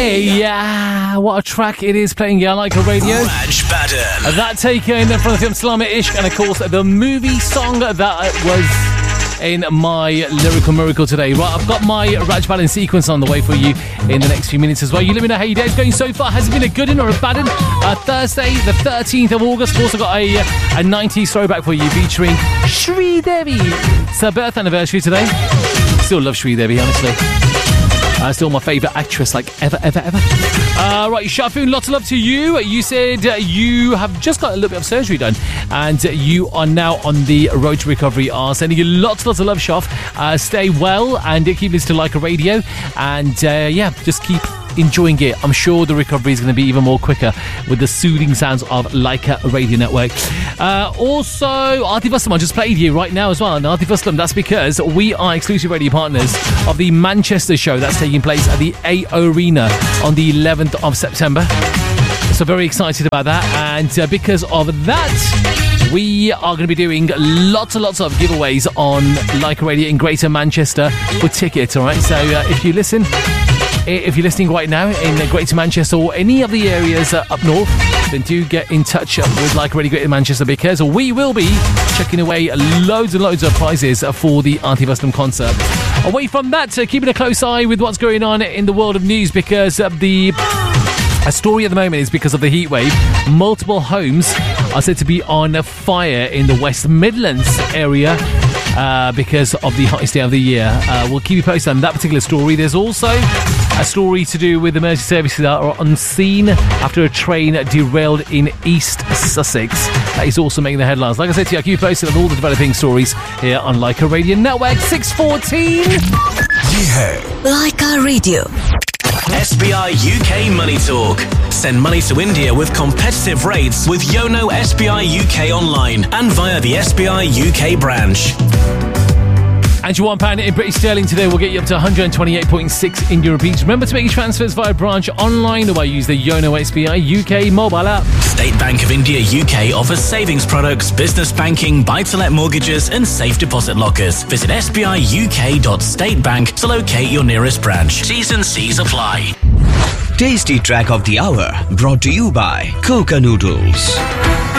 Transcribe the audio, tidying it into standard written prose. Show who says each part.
Speaker 1: Yeah, what a track it is playing here on Like a Radio.
Speaker 2: Raj Baden.
Speaker 1: That taken from the film Salama Ishq, and of course the movie song that was in my Lyrical Miracle today. Right, I've got my Raj Baden sequence on the way for you in the next few minutes as well. You let me know how your day's going so far. Has it been a good one or a bad one? Thursday, the 13th of August. We've also got a 90s throwback for you featuring Shri Devi. It's her birth anniversary today. Still love Shri Devi, honestly. Still my favourite actress, like ever. Right, Shafoon, lots of love to you. You said you have just got a little bit of surgery done and you are now on the road to recovery. Sending you lots of love, Shaf. Stay well and keep listening to Like a Radio. And just keep enjoying it. I'm sure the recovery is going to be even more quicker with the soothing sounds of Leica Radio Network. Also, Atif Aslam, I just played you right now as well. And Atif Aslam, that's because we are exclusive radio partners of the Manchester show that's taking place at the A Arena on the 11th of September. So very excited about that. And because of that, we are going to be doing lots of giveaways on Leica Radio in Greater Manchester for tickets, all right? So if you're listening right now in Greater Manchester or any of the areas up north, then do get in touch with Like Radio Greater Manchester, because we will be checking away loads and loads of prizes for the Atif Aslam concert. Away from that, keeping a close eye with what's going on in the world of news, because a story at the moment is because of the heat wave. Multiple homes are said to be on fire in the West Midlands area because of the hottest day of the year. We'll keep you posted on that particular story. There's also a story to do with emergency services that are on scene after a train derailed in East Sussex. That is also making the headlines. Like I said to you, I'll keep you posted on all the developing stories here on Leica Radio Network. 6:14.
Speaker 2: Yeah.
Speaker 3: Leica Radio.
Speaker 2: SBI UK Money Talk. Send money to India with competitive rates with Yono SBI UK online and via the SBI UK branch.
Speaker 1: And your £1 in British sterling today will get you up to 128.6 Indian rupees. Remember to make your transfers via branch online or use the Yono SBI UK mobile app.
Speaker 2: State Bank of India UK offers savings products, business banking, buy-to-let mortgages and safe deposit lockers. Visit sbiuk.statebank to locate your nearest branch. T's and C's apply.
Speaker 4: Tasty Track of the Hour brought to you by Coca Noodles.